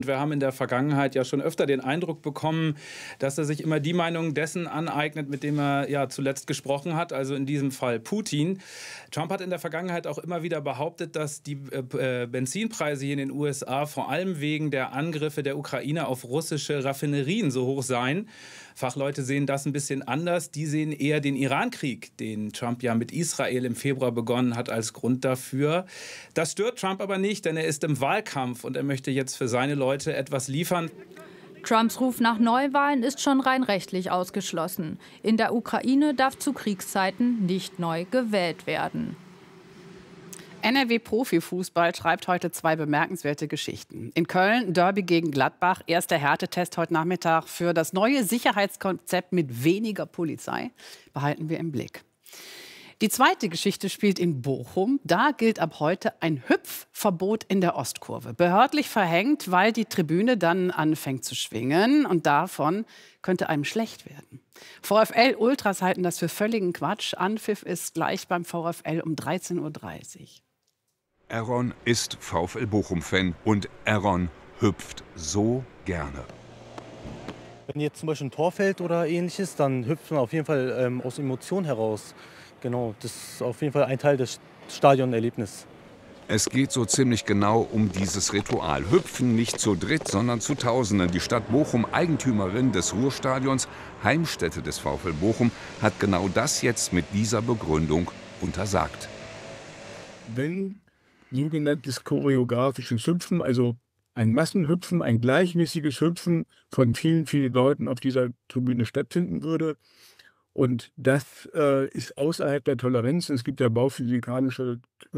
Wir haben in der Vergangenheit ja schon öfter den Eindruck bekommen, dass er sich immer die Meinung dessen aneignet, mit dem er ja zuletzt gesprochen hat, also in diesem Fall Putin. Trump hat in der Vergangenheit auch immer wieder behauptet, dass die Benzinpreise hier in den USA vor allem wegen der Angriffe der Ukraine auf russische Raffinerien so hoch seien. Fachleute sehen das ein bisschen anders. Die sehen eher den Irankrieg, den Trump ja mit Israel im Februar begonnen hat, als Grund dafür. Das stört Trump aber nicht, denn er ist im Wahlkampf und er möchte jetzt für seine Leute etwas liefern. Trumps Ruf nach Neuwahlen ist schon rein rechtlich ausgeschlossen. In der Ukraine darf zu Kriegszeiten nicht neu gewählt werden. NRW-Profifußball schreibt heute 2 bemerkenswerte Geschichten. In Köln Derby gegen Gladbach, erster Härtetest heute Nachmittag für das neue Sicherheitskonzept mit weniger Polizei. Behalten wir im Blick. Die zweite Geschichte spielt in Bochum. Da gilt ab heute ein Hüpfverbot in der Ostkurve. Behördlich verhängt, weil die Tribüne dann anfängt zu schwingen. Und davon könnte einem schlecht werden. VfL-Ultras halten das für völligen Quatsch. Anpfiff ist gleich beim VfL um 13:30 Uhr. Aaron ist VfL Bochum-Fan und Aaron hüpft so gerne. Wenn jetzt zum Beispiel ein Tor fällt oder ähnliches, dann hüpft man auf jeden Fall aus Emotionen heraus. Genau, das ist auf jeden Fall ein Teil des Stadionerlebnisses. Es geht so ziemlich genau um dieses Ritual. Hüpfen nicht zu dritt, sondern zu Tausenden. Die Stadt Bochum, Eigentümerin des Ruhrstadions, Heimstätte des VfL Bochum, hat genau das jetzt mit dieser Begründung untersagt. Wenn sogenanntes choreografisches Hüpfen, also ein Massenhüpfen, ein gleichmäßiges Hüpfen von vielen, vielen Leuten auf dieser Tribüne stattfinden würde. Und das ist außerhalb der Toleranz. Es gibt ja bauphysikalische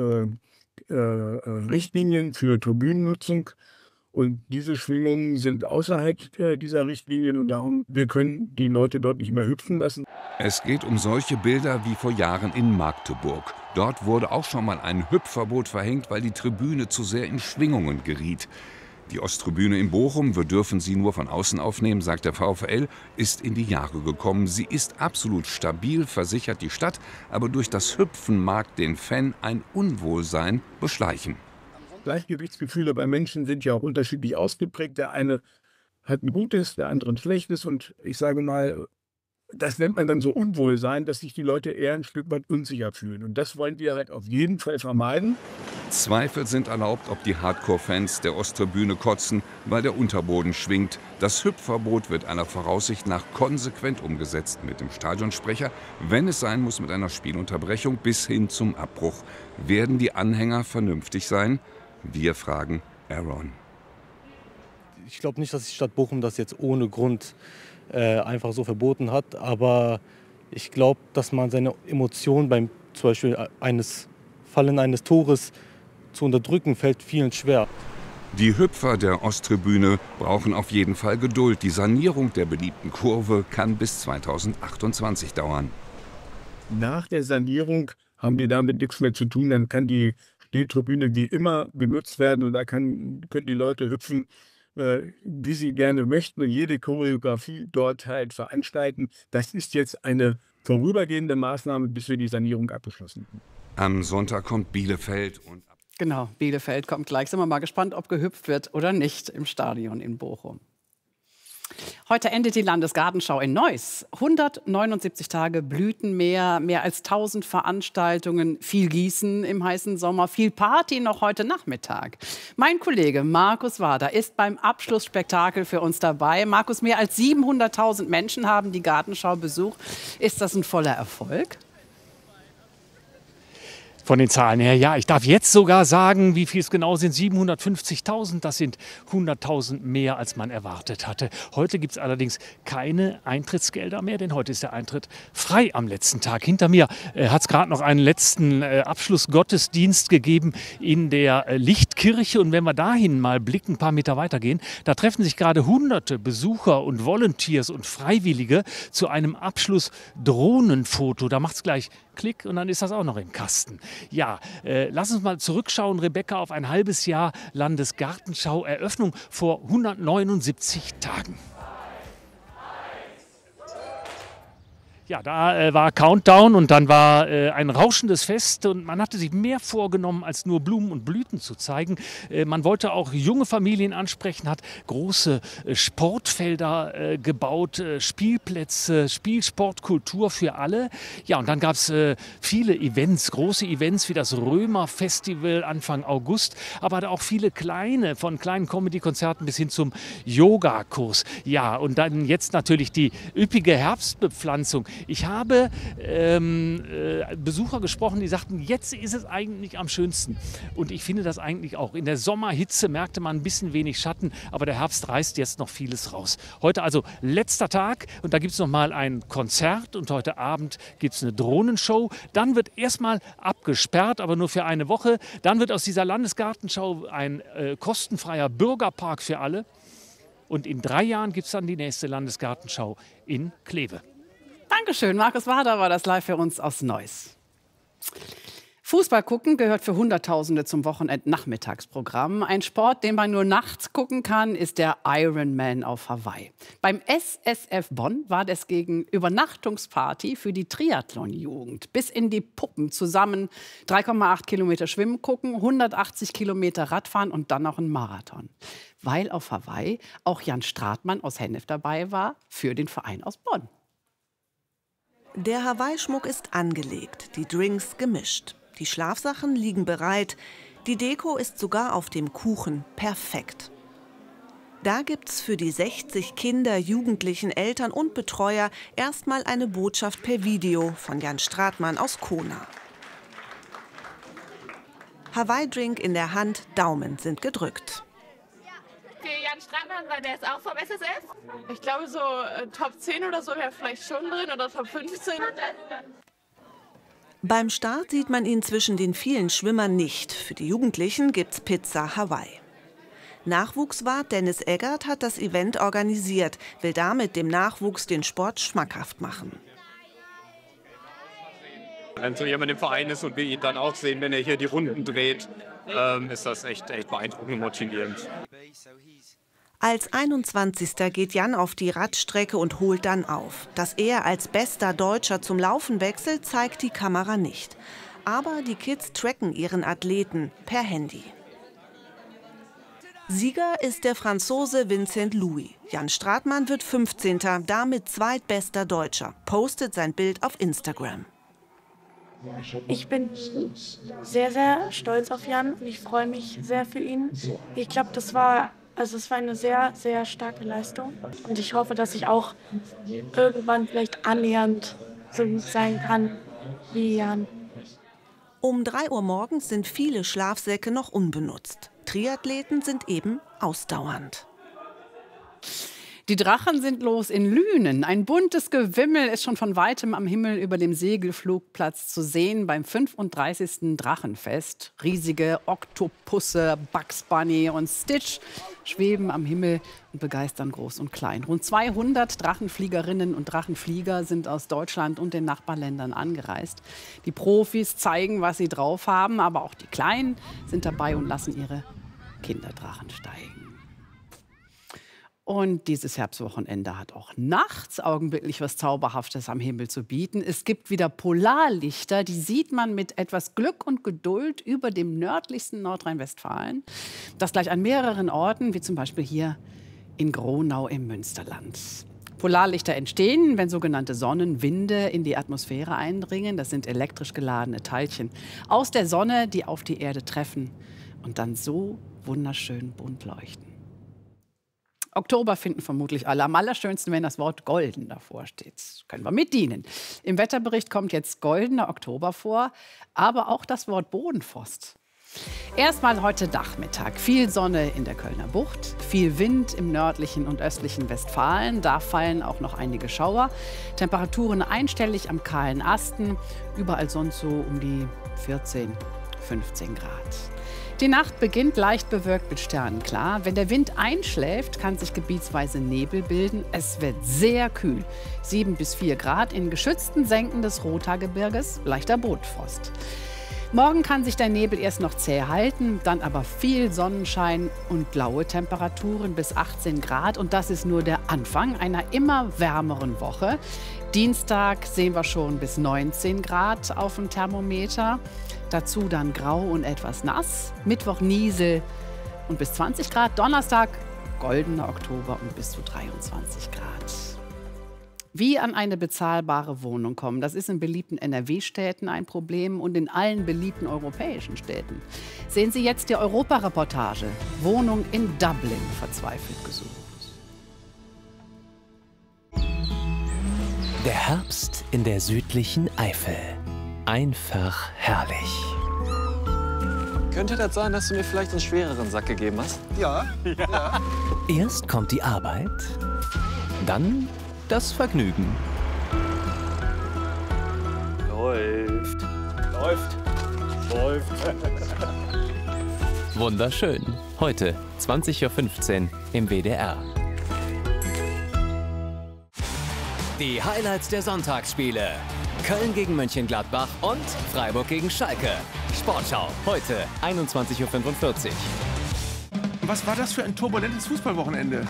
Richtlinien für Tribünennutzung. Und diese Schwingungen sind außerhalb dieser Richtlinien und darum, wir können die Leute dort nicht mehr hüpfen lassen. Es geht um solche Bilder wie vor Jahren in Magdeburg. Dort wurde auch schon mal ein Hüpfverbot verhängt, weil die Tribüne zu sehr in Schwingungen geriet. Die Osttribüne in Bochum, wir dürfen sie nur von außen aufnehmen, sagt der VfL, ist in die Jahre gekommen. Sie ist absolut stabil, versichert die Stadt, aber durch das Hüpfen mag den Fan ein Unwohlsein beschleichen. Gleichgewichtsgefühle bei Menschen sind ja auch unterschiedlich ausgeprägt. Der eine hat ein gutes, der andere ein schlechtes. Und ich sage mal, das nennt man dann so Unwohlsein, dass sich die Leute eher ein Stück weit unsicher fühlen. Und das wollen wir halt auf jeden Fall vermeiden. Zweifel sind erlaubt, ob die Hardcore-Fans der Osttribüne kotzen, weil der Unterboden schwingt. Das Hüpfverbot wird aller Voraussicht nach konsequent umgesetzt mit dem Stadionsprecher, wenn es sein muss mit einer Spielunterbrechung bis hin zum Abbruch. Werden die Anhänger vernünftig sein? Wir fragen Aaron. Ich glaube nicht, dass die Stadt Bochum das jetzt ohne Grund einfach so verboten hat. Aber ich glaube, dass man seine Emotionen beim zum Beispiel Fallen eines Tores zu unterdrücken, fällt vielen schwer. Die Hüpfer der Osttribüne brauchen auf jeden Fall Geduld. Die Sanierung der beliebten Kurve kann bis 2028 dauern. Nach der Sanierung haben wir damit nichts mehr zu tun. Dann kann die Stehtribüne wie immer benutzt werden und da können die Leute hüpfen, wie sie gerne möchten und jede Choreografie dort halt veranstalten. Das ist jetzt eine vorübergehende Maßnahme, bis wir die Sanierung abgeschlossen haben. Am Sonntag kommt Bielefeld und Genau, Bielefeld kommt gleich. Sind wir mal gespannt, ob gehüpft wird oder nicht im Stadion in Bochum. Heute endet die Landesgartenschau in Neuss. 179 Tage Blütenmeer, mehr als 1000 Veranstaltungen, viel Gießen im heißen Sommer, viel Party noch heute Nachmittag. Mein Kollege Markus Wader ist beim Abschlussspektakel für uns dabei. Markus, mehr als 700.000 Menschen haben die Gartenschau besucht. Ist das ein voller Erfolg? Von den Zahlen her, ja. Ich darf jetzt sogar sagen, wie viel es genau sind. 750.000, das sind 100.000 mehr, als man erwartet hatte. Heute gibt es allerdings keine Eintrittsgelder mehr, denn heute ist der Eintritt frei am letzten Tag. Hinter mir hat es gerade noch einen letzten Abschlussgottesdienst gegeben in der Lichtkirche. Und wenn wir dahin mal blicken, ein paar Meter weitergehen, da treffen sich gerade hunderte Besucher und Volunteers und Freiwillige zu einem Abschluss-Drohnenfoto. Da macht es gleich Klick und dann ist das auch noch im Kasten. Ja, lass uns mal zurückschauen, Rebecca, auf ein halbes Jahr Landesgartenschau. Eröffnung vor 179 Tagen. Ja, da war Countdown und dann war ein rauschendes Fest und man hatte sich mehr vorgenommen, als nur Blumen und Blüten zu zeigen. Man wollte auch junge Familien ansprechen, hat große Sportfelder gebaut, Spielplätze, Spielsportkultur für alle. Ja, und dann gab es viele Events, große Events wie das Römer-Festival Anfang August, aber auch viele kleine, von kleinen Comedy-Konzerten bis hin zum Yogakurs. Ja, und dann jetzt natürlich die üppige Herbstbepflanzung. Ich habe Besucher gesprochen, die sagten, jetzt ist es eigentlich am schönsten. Und ich finde das eigentlich auch. In der Sommerhitze merkte man ein bisschen wenig Schatten, aber der Herbst reißt jetzt noch vieles raus. Heute also letzter Tag und da gibt es noch mal ein Konzert und heute Abend gibt es eine Drohnenshow. Dann wird erstmal abgesperrt, aber nur für eine Woche. Dann wird aus dieser Landesgartenschau ein kostenfreier Bürgerpark für alle. Und in 3 Jahren gibt es dann die nächste Landesgartenschau in Kleve. Dankeschön, Markus Wader war das live für uns aus Neuss. Fußball gucken gehört für Hunderttausende zum Wochenendnachmittagsprogramm. Ein Sport, den man nur nachts gucken kann, ist der Ironman auf Hawaii. Beim SSF Bonn war deswegen Übernachtungsparty für die Triathlon-Jugend. Bis in die Puppen zusammen 3,8 Kilometer Schwimmen gucken, 180 Kilometer Radfahren und dann noch ein Marathon. Weil auf Hawaii auch Jan Stratmann aus Hennef dabei war für den Verein aus Bonn. Der Hawaii-Schmuck ist angelegt, die Drinks gemischt. Die Schlafsachen liegen bereit. Die Deko ist sogar auf dem Kuchen perfekt. Da gibt's für die 60 Kinder, Jugendlichen, Eltern und Betreuer erstmal eine Botschaft per Video von Jan Stratmann aus Kona. Hawaii-Drink in der Hand, Daumen sind gedrückt. Für Jan Stratmann, weil der ist auch vom SSF. Ich glaube, so Top 10 oder so wäre vielleicht schon drin oder Top 15. Beim Start sieht man ihn zwischen den vielen Schwimmern nicht. Für die Jugendlichen gibt's Pizza Hawaii. Nachwuchswart Dennis Eggert hat das Event organisiert, will damit dem Nachwuchs den Sport schmackhaft machen. Wenn so jemand im Verein ist und wir ihn dann auch sehen, wenn er hier die Runden dreht, ist das echt beeindruckend und motivierend. Als 21. geht Jan auf die Radstrecke und holt dann auf. Dass er als bester Deutscher zum Laufen wechselt, zeigt die Kamera nicht. Aber die Kids tracken ihren Athleten per Handy. Sieger ist der Franzose Vincent Louis. Jan Stratmann wird 15., damit zweitbester Deutscher, postet sein Bild auf Instagram. Ich bin sehr, sehr stolz auf Jan und ich freue mich sehr für ihn. Ich glaube, es war eine sehr, sehr starke Leistung. Und ich hoffe, dass ich auch irgendwann vielleicht annähernd so gut sein kann wie Jan. Um 3 Uhr morgens sind viele Schlafsäcke noch unbenutzt. Triathleten sind eben ausdauernd. Die Drachen sind los in Lünen. Ein buntes Gewimmel ist schon von weitem am Himmel über dem Segelflugplatz zu sehen beim 35. Drachenfest. Riesige Oktopusse, Bugs Bunny und Stitch schweben am Himmel und begeistern Groß und Klein. Rund 200 Drachenfliegerinnen und Drachenflieger sind aus Deutschland und den Nachbarländern angereist. Die Profis zeigen, was sie drauf haben, aber auch die Kleinen sind dabei und lassen ihre Kinderdrachen steigen. Und dieses Herbstwochenende hat auch nachts augenblicklich was Zauberhaftes am Himmel zu bieten. Es gibt wieder Polarlichter, die sieht man mit etwas Glück und Geduld über dem nördlichsten Nordrhein-Westfalen. Das gleich an mehreren Orten, wie zum Beispiel hier in Gronau im Münsterland. Polarlichter entstehen, wenn sogenannte Sonnenwinde in die Atmosphäre eindringen. Das sind elektrisch geladene Teilchen aus der Sonne, die auf die Erde treffen und dann so wunderschön bunt leuchten. Oktober finden vermutlich alle am allerschönsten, wenn das Wort golden davor steht. Das können wir mitdienen. Im Wetterbericht kommt jetzt goldener Oktober vor, aber auch das Wort Bodenfrost. Erstmal heute Nachmittag. Viel Sonne in der Kölner Bucht, viel Wind im nördlichen und östlichen Westfalen. Da fallen auch noch einige Schauer. Temperaturen einstellig am kahlen Asten. Überall sonst so um die 14, 15 Grad. Die Nacht beginnt leicht bewölkt mit Sternenklar. Wenn der Wind einschläft, kann sich gebietsweise Nebel bilden. Es wird sehr kühl. 7 bis 4 Grad in geschützten Senken des Rothaargebirges, leichter Bodenfrost. Morgen kann sich der Nebel erst noch zäh halten, dann aber viel Sonnenschein und blaue Temperaturen bis 18 Grad. Und das ist nur der Anfang einer immer wärmeren Woche. Dienstag sehen wir schon bis 19 Grad auf dem Thermometer. Dazu dann grau und etwas nass. Mittwoch Niesel und bis 20 Grad. Donnerstag goldener Oktober und bis zu 23 Grad. Wie an eine bezahlbare Wohnung kommen, das ist in beliebten NRW-Städten ein Problem und in allen beliebten europäischen Städten. Sehen Sie jetzt die Europareportage. Wohnung in Dublin verzweifelt gesucht. Der Herbst in der südlichen Eifel. Einfach herrlich. Könnte das sein, dass du mir vielleicht einen schwereren Sack gegeben hast? Ja. Erst kommt die Arbeit, dann das Vergnügen. Läuft. Wunderschön. Heute 20:15 Uhr im WDR. Die Highlights der Sonntagsspiele. Köln gegen Mönchengladbach und Freiburg gegen Schalke. Sportschau, heute 21:45 Uhr. Was war das für ein turbulentes Fußballwochenende?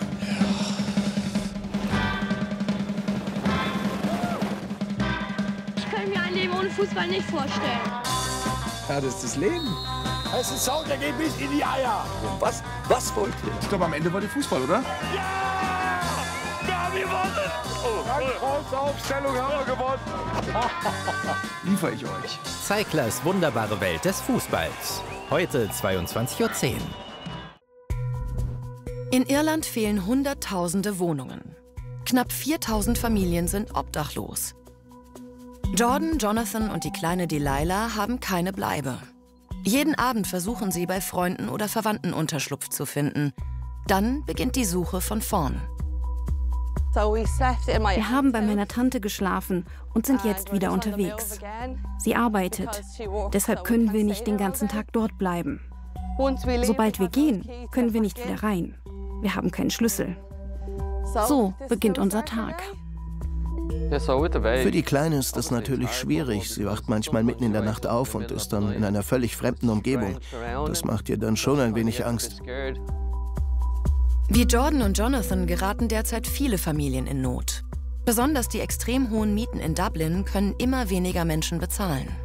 Ich kann mir ein Leben ohne Fußball nicht vorstellen. Ja, das ist das Leben. Es ist Sound, der geht bis in die Eier. Was wollt ihr? Ich glaube, am Ende wollt ihr Fußball, oder? Ja! Wir haben gewonnen! Aufstellung haben wir gewonnen. Liefere ich euch. Zeiglers wunderbare Welt des Fußballs. Heute 22:10 Uhr. In Irland fehlen Hunderttausende Wohnungen. Knapp 4.000 Familien sind obdachlos. Jordan, Jonathan und die kleine Delilah haben keine Bleibe. Jeden Abend versuchen sie, bei Freunden oder Verwandten Unterschlupf zu finden. Dann beginnt die Suche von vorn. Wir haben bei meiner Tante geschlafen und sind jetzt wieder unterwegs. Sie arbeitet. Deshalb können wir nicht den ganzen Tag dort bleiben. Sobald wir gehen, können wir nicht wieder rein. Wir haben keinen Schlüssel. So beginnt unser Tag. Für die Kleine ist das natürlich schwierig. Sie wacht manchmal mitten in der Nacht auf und ist dann in einer völlig fremden Umgebung. Das macht ihr dann schon ein wenig Angst. Wie Jordan und Jonathan geraten derzeit viele Familien in Not. Besonders die extrem hohen Mieten in Dublin können immer weniger Menschen bezahlen.